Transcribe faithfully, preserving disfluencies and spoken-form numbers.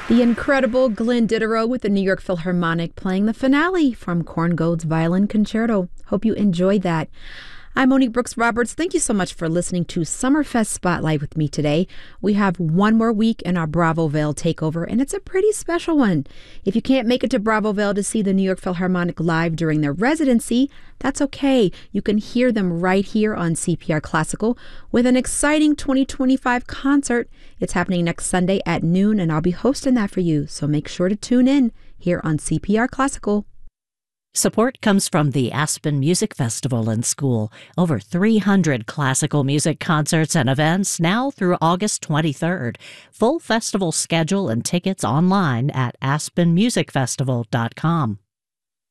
The incredible Glenn Diderot with the New York Philharmonic playing the finale from Korngold's Violin Concerto. Hope you enjoyed that. I'm Monique Brooks Roberts. Thank you so much for listening to Summerfest Spotlight with me today. We have one more week in our Bravovale takeover, and it's a pretty special one. If you can't make it to Bravovale to see the New York Philharmonic live during their residency, that's okay. You can hear them right here on C P R Classical with an exciting twenty twenty-five concert. It's happening next Sunday at noon, and I'll be hosting that for you, so make sure to tune in here on C P R Classical. Support comes from the Aspen Music Festival and School. Over three hundred classical music concerts and events now through August twenty-third. Full festival schedule and tickets online at aspen music festival dot com.